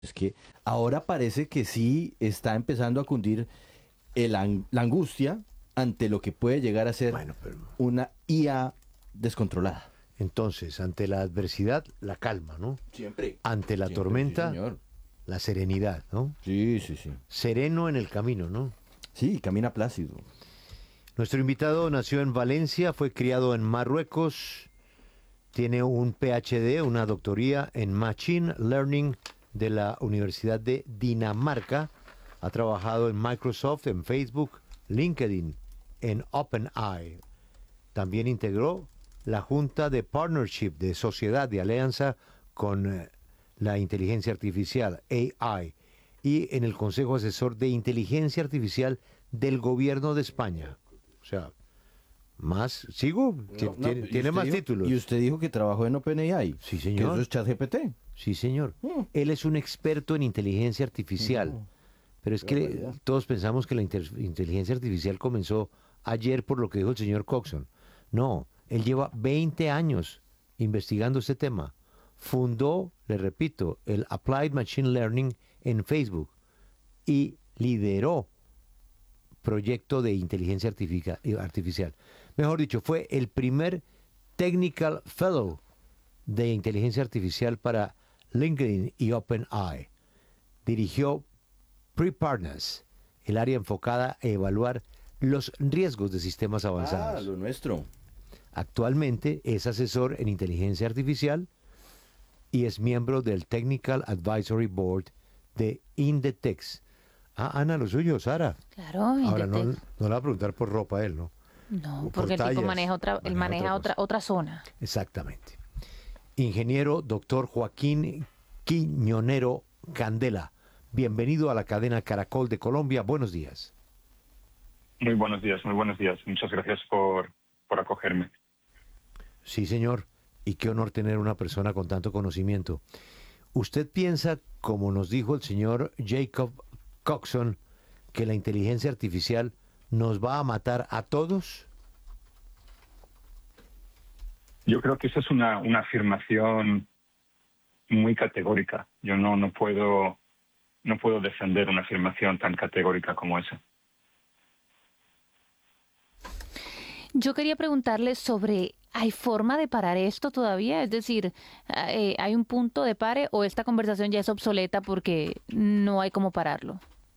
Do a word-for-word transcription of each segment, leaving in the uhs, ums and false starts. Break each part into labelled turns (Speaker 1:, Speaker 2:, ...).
Speaker 1: Es que ahora parece que sí está empezando a cundir el an- la angustia ante lo que puede llegar a ser
Speaker 2: Bueno, pero
Speaker 1: una I A descontrolada.
Speaker 2: entonces, ante la adversidad, la calma, ¿no?
Speaker 1: Siempre.
Speaker 2: Ante la
Speaker 1: Siempre, sí,
Speaker 2: tormenta,
Speaker 1: señor.
Speaker 2: la serenidad, ¿no?
Speaker 1: Sí, sí, sí.
Speaker 2: Sereno en el camino, ¿no?
Speaker 1: Sí, camina plácido.
Speaker 2: Nuestro invitado nació en Valencia, fue criado en Marruecos, tiene un P H D, una doctoría en Machine Learning de la Universidad de Dinamarca. Ha trabajado en Microsoft, en Facebook, LinkedIn, en OpenAI. También integró la Junta de Partnership de Sociedad de Alianza con eh, la Inteligencia Artificial, A I, y en el Consejo Asesor de Inteligencia Artificial del Gobierno de España. O sea, más, ¿sigo?
Speaker 1: No, no,
Speaker 2: Tiene,
Speaker 1: ¿y
Speaker 2: tiene
Speaker 1: usted
Speaker 2: más
Speaker 1: dijo-
Speaker 2: títulos.
Speaker 1: Y usted dijo que trabajó en OpenAI.
Speaker 2: Sí,
Speaker 1: Que eso
Speaker 2: señor.
Speaker 1: es ChatGPT.
Speaker 2: Sí, señor.
Speaker 1: Mm.
Speaker 2: Él es un experto en inteligencia artificial.
Speaker 1: No,
Speaker 2: Pero es
Speaker 1: qué
Speaker 2: que
Speaker 1: barbaridad.
Speaker 2: todos pensamos que la inter- inteligencia artificial comenzó ayer por lo que dijo el señor Coxon. No, él lleva veinte años investigando este tema. Fundó, le repito, el Applied Machine Learning en Facebook y lideró proyecto de inteligencia artifica- eh, artificial. Mejor dicho, fue el primer Technical Fellow de inteligencia artificial para LinkedIn y OpenAI. Dirigió Preparedness, el área enfocada a evaluar los riesgos de sistemas
Speaker 1: Ah,
Speaker 2: avanzados.
Speaker 1: lo nuestro.
Speaker 2: Actualmente es asesor en inteligencia artificial y es miembro del Technical Advisory Board de Indetex. Ah, Ana, lo suyo, Sara.
Speaker 3: Claro,
Speaker 2: Ahora no,
Speaker 3: Inditex.
Speaker 2: no le va a preguntar por ropa a él, ¿no?
Speaker 3: No,
Speaker 2: por
Speaker 3: porque el tipo
Speaker 2: tallas,
Speaker 3: maneja otra, él
Speaker 2: maneja
Speaker 3: maneja
Speaker 2: otra
Speaker 3: otra, otra zona.
Speaker 2: Exactamente. Ingeniero doctor Joaquín Quiñonero Candela. Bienvenido a la cadena Caracol de Colombia. Buenos días.
Speaker 4: Muy buenos días, muy buenos días. Muchas gracias por, por acogerme.
Speaker 2: Sí, señor. Y qué honor tener una persona con tanto conocimiento. ¿Usted piensa, como nos dijo el señor Jacob Coxon, que la inteligencia artificial nos va a matar a todos?
Speaker 4: Yo creo que esa es una, una afirmación muy categórica. Yo no, no puedo, no puedo defender una afirmación tan categórica como esa.
Speaker 3: Yo quería preguntarle sobre, ¿hay forma de parar esto todavía? Es decir, eh, ¿hay un punto de pare o esta conversación ya es obsoleta porque no hay cómo pararlo?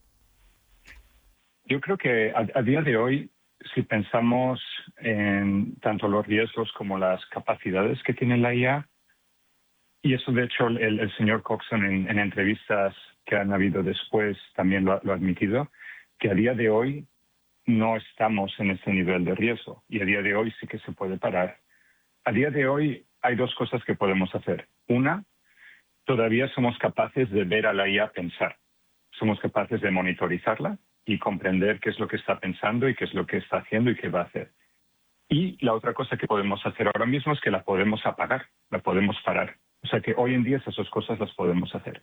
Speaker 4: Yo creo que a, a día de hoy, si pensamos en tanto los riesgos como las capacidades que tiene la I A, y eso de hecho el, el señor Coxon en, en entrevistas que han habido después también lo, lo ha admitido, que a día de hoy no estamos en ese nivel de riesgo y a día de hoy sí que se puede parar. A día de hoy hay dos cosas que podemos hacer. Una, todavía somos capaces de ver a la I A pensar. Somos capaces de monitorizarla y comprender qué es lo que está pensando y qué es lo que está haciendo y qué va a hacer. Y la otra cosa que podemos hacer ahora mismo es que la podemos apagar, la podemos parar. O sea que hoy en día esas dos cosas las podemos hacer.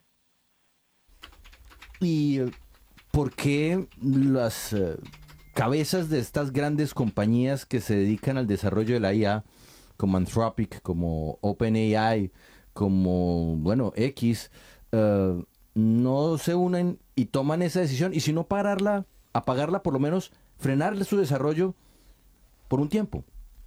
Speaker 1: ¿Y eh, por qué las eh, cabezas de estas grandes compañías que se dedican al desarrollo de la I A, como Anthropic, como OpenAI, como, bueno, X, eh, no se unen y toman esa decisión? Y si no pararla, apagarla, por lo menos frenarle su desarrollo por un tiempo.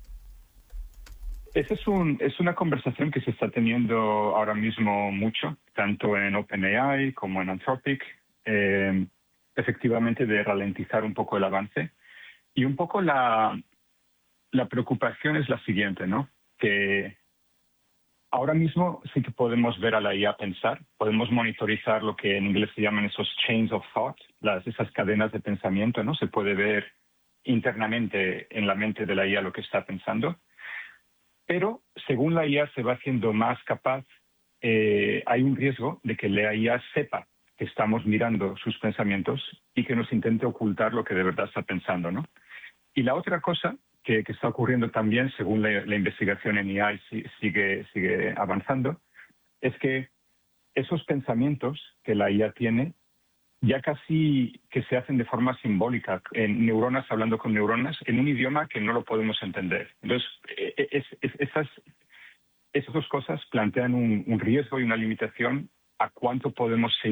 Speaker 4: Esa es, un, es una conversación que se está teniendo ahora mismo mucho, tanto en OpenAI como en Anthropic, eh, efectivamente de ralentizar un poco el avance. Y un poco la, la preocupación es la siguiente, ¿no? Que ahora mismo sí que podemos ver a la I A pensar, podemos monitorizar lo que en inglés se llaman esos chains of thought, las, esas cadenas de pensamiento, ¿no? Se puede ver internamente en la mente de la I A lo que está pensando. Pero según la I A se va haciendo más capaz, eh, hay un riesgo de que la I A sepa que estamos mirando sus pensamientos y que nos intente ocultar lo que de verdad está pensando, ¿no? Y la otra cosa que, que está ocurriendo también, según la, la investigación en A I si, sigue, sigue avanzando, es que esos pensamientos que la I A tiene ya casi que se hacen de forma simbólica, en neuronas hablando con neuronas, en un idioma que no lo podemos entender. Entonces, es, es, esas, esas dos cosas plantean un, un riesgo y una limitación a cuánto podemos seguir